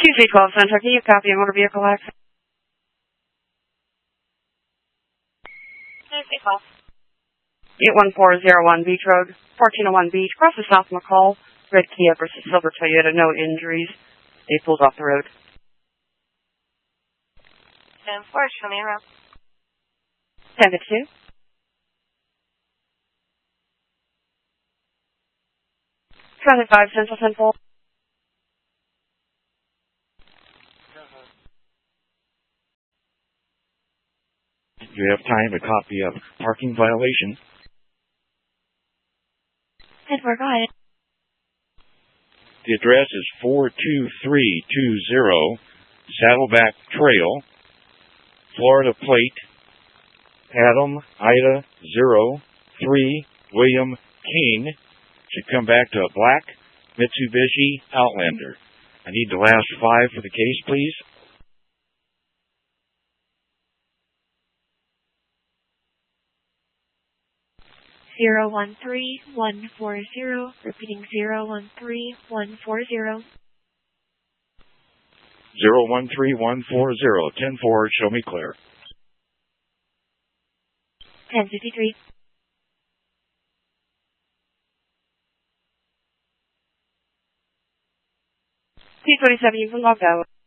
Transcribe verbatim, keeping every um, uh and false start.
Q C twelve Center, can you copy a motor vehicle accident? Q C twelve. eight one four zero one Beach Road, fourteen oh one Beach, across the South McCall, red Kia versus silver Toyota, no injuries. They pulled off the road. ten four, show me around. ten to two. Transit five Central Central. You have time, a copy of parking violation. ten four, go ahead. The address is four two three two zero Saddleback Trail, Florida plate, Adam Ida zero three William King. Should come back to a black Mitsubishi Outlander. I need the last five for the case, please. Zero one three one four zero. Repeating zero one three one four zero. Zero one three one four zero. Ten four. Show me clear. Ten fifty three. T twenty seven, you've been logged out.